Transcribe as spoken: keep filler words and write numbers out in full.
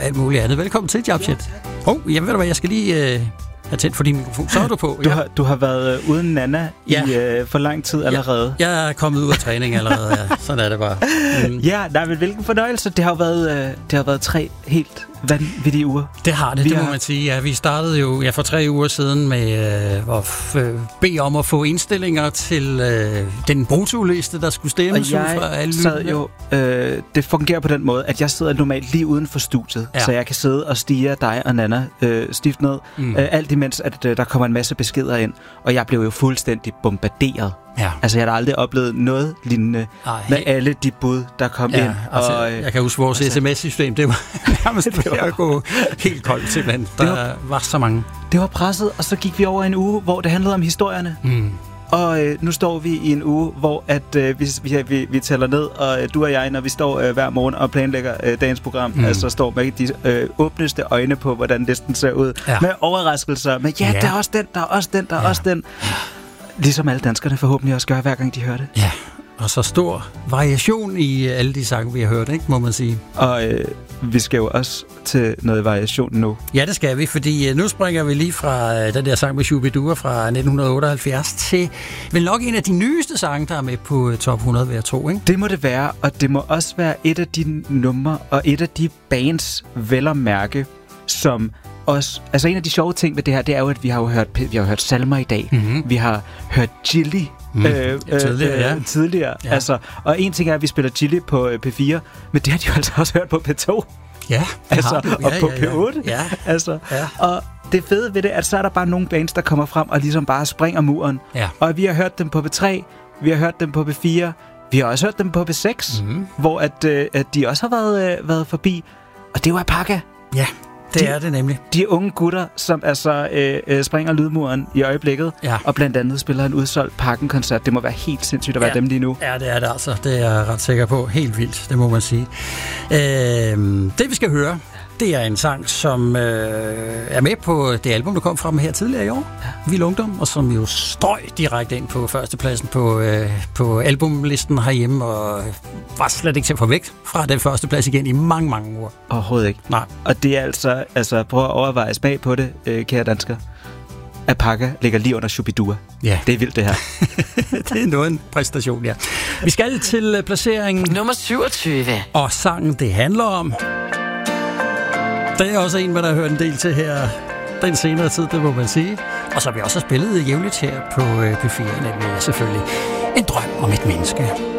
alt muligt andet. Velkommen til, Jabchat. Åh, oh, jamen ved du hvad, jeg skal lige øh, have tændt for din mikrofon. Så er du på. Du, ja. har, du har været øh, uden Nana ja. i øh, for lang tid allerede. Ja, jeg er kommet ud af træning allerede, ja. Sådan er det bare. Mm. Ja, nej, men hvilken fornøjelse. Det har jo været, øh, det har været tre helt vanvittige uger. Det har det, vi det må har... man sige. Ja, vi startede jo ja, for tre uger siden med øh, at f- bede om at få indstillinger til øh, den brutoliste, der skulle stemmes ud fra alle sad jo, øh, det fungerer på den måde, at jeg sidder normalt lige uden for studiet, ja. så jeg kan sidde og stige dig og Nana øh, stift ned, mm. øh, alt imens, at øh, der kommer en masse beskeder ind, og jeg blev jo fuldstændig bombarderet. Ja. Altså, jeg har aldrig oplevet noget lignende Ej, med hey. alle de bud, der kom ja, ind. Altså, og, jeg kan huske vores altså, sms-system, det var nærmest det var, at gå helt koldt simpelthen. Der var, var så mange. Det var presset, og så gik vi over en uge, hvor det handlede om historierne. Mm. Og øh, nu står vi i en uge, hvor at, øh, vi, vi, vi tæller ned, og øh, du og jeg, når vi står øh, hver morgen og planlægger øh, dagens program, mm. altså står med de øh, åbneste øjne på, hvordan listen ser ud. Ja. Med overraskelser, med ja, ja, der er også den, der er også den, der er ja. også den. Ligesom alle danskerne forhåbentlig også gør, hver gang de hører det. Ja, og så stor variation i alle de sange, vi har hørt, ikke, må man sige. Og øh, vi skal jo også til noget variation nu. Ja, det skal vi, fordi nu springer vi lige fra øh, den der sang med Shubidua fra nitten otteoghalvfjerds til vel nok en af de nyeste sange, der er med på top hundrede hver to, ikke? Det må det være, og det må også være et af de numre og et af de bands, vel at mærke, som... Også, altså en af de sjove ting ved det her, det er jo, at vi har jo hørt, vi har hørt salmer i dag. Mm-hmm. Vi har hørt Chili mm. øh, ja, tidligere. Ja. Øh, tidligere. Ja. Altså, og en ting er, at vi spiller Chili på øh, P fire, men det har de jo altså også hørt på P to. Ja, det altså, har du. Ja, og på ja, ja. P otte. Ja. Altså, ja. Og det fede ved det, at så er der bare nogle bands, der kommer frem og ligesom bare springer muren. Ja. Og vi har hørt dem på P tre, vi har hørt dem på P fire, vi har også hørt dem på P seks, mm. hvor at, øh, at de også har været, øh, været forbi. Og det var Apaka. Ja. Det de, er det nemlig. De unge gutter, som altså øh, øh, springer lydmuren i øjeblikket, ja. og blandt andet spiller en udsolgt Parken-koncert. Det må være helt sindssygt at være ja. dem lige nu. Ja, det er det altså. Det er jeg ret sikker på. Helt vildt, det må man sige. Øh, det vi skal høre, det er en sang, som øh, er med på det album, der kom frem her tidligere i år. Ja. Vild Ungdom, og som jo strøg direkte ind på førstepladsen på, øh, på albumlisten herhjemme, og var slet ikke til at få væk fra den første plads igen i mange, mange uger. Overhovedet ikke. Nej. Og det er altså, altså prøv at overveje smag på det, øh, kære dansker. Apaka ligger lige under Shubidua. Ja. Det er vildt, det her. Det er noget en præstation, ja. Vi skal til placeringen nummer syvogtyve. Og sangen, det handler om... Det er også en, man har hørt en del til her den senere tid, det må man sige. Og så har vi også spillet jævnligt her på P fire, nemlig selvfølgelig En drøm om et menneske.